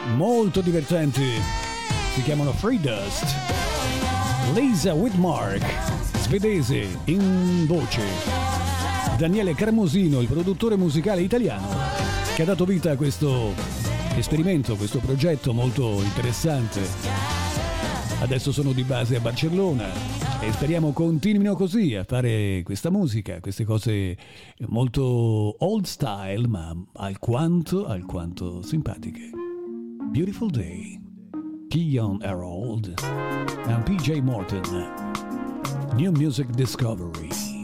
molto divertenti, si chiamano Free Dust. Lisa Whitmark, svedese in voce, Daniele Cramosino, il produttore musicale italiano, che ha dato vita a questo esperimento, questo progetto molto interessante. Adesso sono di base a Barcellona e speriamo continuino così a fare questa musica, queste cose molto old style ma alquanto simpatiche. Beautiful Day, Keyon Harold and PJ Morton, New Music Discovery.